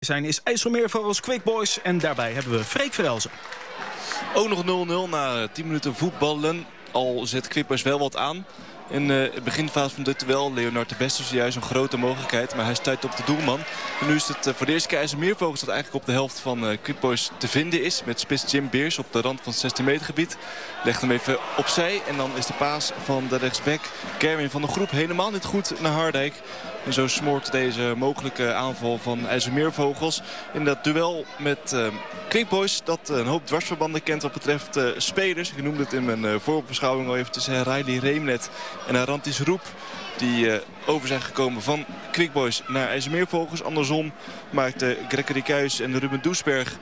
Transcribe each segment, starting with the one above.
Zijn is IJsselmeervogels Quick Boys en daarbij hebben we Freek Verhelzen. Ook nog 0-0 na 10 minuten voetballen. Al zet Quick Boys wel wat aan. In de beginfase van dit duel, Leonard de Beste is juist een grote mogelijkheid. Maar hij stuit op de doelman. En nu is het voor de eerste keer IJsselmeervogels dat eigenlijk op de helft van Quick Boys te vinden is. Met spits Jim Beers op de rand van het 16 meter gebied. Legt hem even opzij. En dan is de paas van de rechtsback Kerwin van de Groep helemaal niet goed naar Hardijk. En zo smoort deze mogelijke aanval van IJsselmeervogels in dat duel met Quick Boys. Dat een hoop dwarsverbanden kent wat betreft spelers. Ik noemde het in mijn voorbeschouwing al even tussen Riley Reemnet en Arantis Roep. Die over zijn gekomen van Quick Boys naar IJsselmeervogels. Andersom maakte Gregory Kuijs en Ruben Doesburg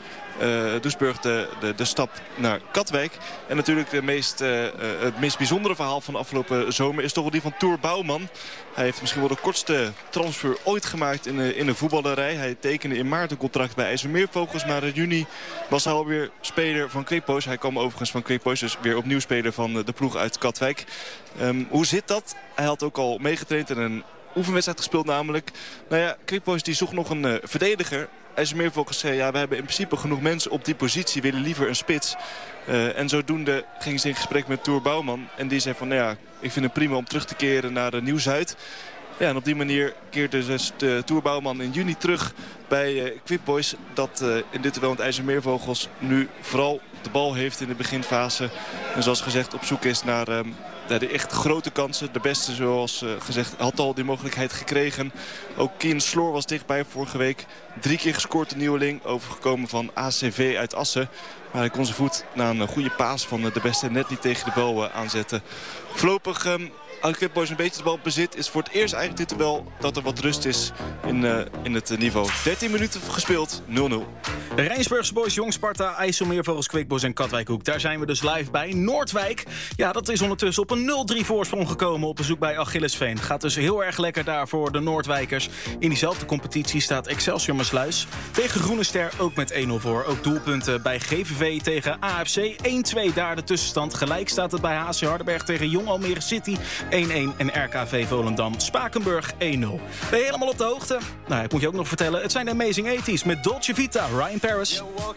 de stap naar Katwijk. En natuurlijk het meest bijzondere verhaal van de afgelopen zomer is toch wel die van Toer Bouwman. Hij heeft misschien wel de kortste transfer ooit gemaakt in de voetballerij. Hij tekende in maart een contract bij IJsselmeervogels. Maar in juni was hij alweer speler van Quick Boys. Hij kwam overigens van Quick Boys, dus weer opnieuw speler van de ploeg uit Katwijk. Hoe zit dat? Hij had ook al meegetraind en een oefenwedstrijd gespeeld namelijk. Nou ja, Quick Boys die zocht nog een verdediger. IJsselmeervogels zei, ja, we hebben in principe genoeg mensen op die positie, willen liever een spits. En zodoende gingen ze in gesprek met Toer Bouwman. En die zei van, nou ja, ik vind het prima om terug te keren naar Nieuw-Zuid. Ja, en op die manier keerde dus de Toer Bouwman in juni terug bij Quick Boys. Dat in dit duel met IJsselmeervogels nu vooral de bal heeft in de beginfase. En zoals gezegd op zoek is naar de echt grote kansen. De beste, zoals gezegd, had al die mogelijkheid gekregen. Ook Kien Sloor was dichtbij vorige week. 3 keer gescoord de nieuweling. Overgekomen van ACV uit Assen. Maar hij kon zijn voet na een goede paas van de beste net niet tegen de bal aanzetten. Voorlopig houdt Quick Boys een beetje de bal op bezit. Is voor het eerst eigenlijk dit wel dat er wat rust is in het niveau. 13 minuten gespeeld, 0-0. De Rijnsburgse Boys, Jong Sparta, IJsselmeervogels, Quick Boys en Katwijkhoek. Daar zijn we dus live bij. Noordwijk, ja, dat is ondertussen op een 0-3 voorsprong gekomen op bezoek bij Achillesveen. Gaat dus heel erg lekker daar voor de Noordwijkers. In diezelfde competitie staat Excelsior Maasluis tegen Groene Ster ook met 1-0 voor. Ook doelpunten bij GVV tegen AFC. 1-2 daar de tussenstand. Gelijk staat het bij HC Hardenberg tegen Jong Almere City. 1-1 en RKV Volendam Spakenburg 1-0. Ben je helemaal op de hoogte? Nou, ik moet je ook nog vertellen. Het zijn de Amazing 80's met Dolce Vita, Ryan Paris. You're walking